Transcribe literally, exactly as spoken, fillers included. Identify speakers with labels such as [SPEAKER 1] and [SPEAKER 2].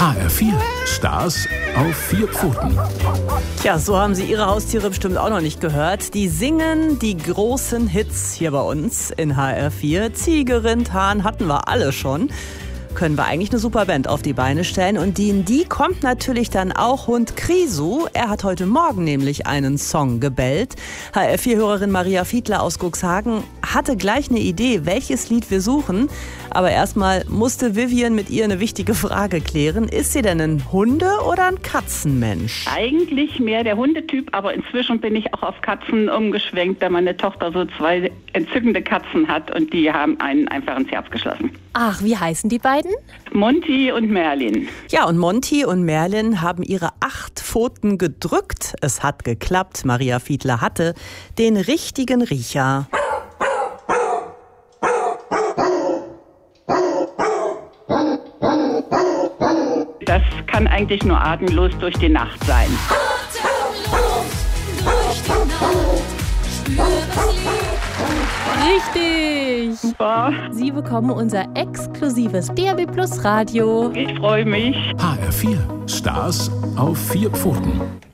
[SPEAKER 1] H R vier, Stars auf vier Pfoten.
[SPEAKER 2] Tja, so haben Sie Ihre Haustiere bestimmt auch noch nicht gehört. Die singen die großen Hits hier bei uns in H R vier. Ziege, Rind, Hahn hatten wir alle schon. Können wir eigentlich eine super Band auf die Beine stellen. Und in die kommt natürlich dann auch Hund Krisu. Er hat heute Morgen nämlich einen Song gebellt. H R vier-Hörerin Maria Fiedler aus Cuxhagen hatte gleich eine Idee, welches Lied wir suchen. Aber erstmal musste Vivian mit ihr eine wichtige Frage klären. Ist sie denn ein Hunde- oder ein Katzenmensch?
[SPEAKER 3] Eigentlich mehr der Hundetyp, aber inzwischen bin ich auch auf Katzen umgeschwenkt, da meine Tochter so zwei entzückende Katzen hat und die haben einen einfach ins Herz geschlossen.
[SPEAKER 4] Ach, wie heißen die beiden?
[SPEAKER 3] Monty und Merlin.
[SPEAKER 2] Ja, und Monty und Merlin haben ihre acht Pfoten gedrückt. Es hat geklappt. Maria Fiedler hatte den richtigen Riecher.
[SPEAKER 3] Das kann eigentlich nur atemlos durch die Nacht sein.
[SPEAKER 4] Richtig!
[SPEAKER 3] Super.
[SPEAKER 4] Sie bekommen unser exklusives D A B Plus Radio.
[SPEAKER 3] Ich freue mich.
[SPEAKER 1] H R vier, Stars auf vier Pfoten.